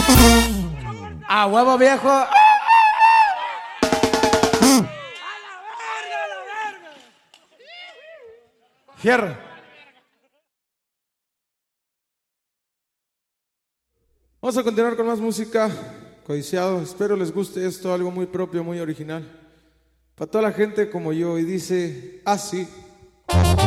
A huevo viejo. Fierro. Vamos a continuar con más música. Codiciado, espero les guste esto, algo muy propio, muy original. Para toda la gente como yo, y dice así.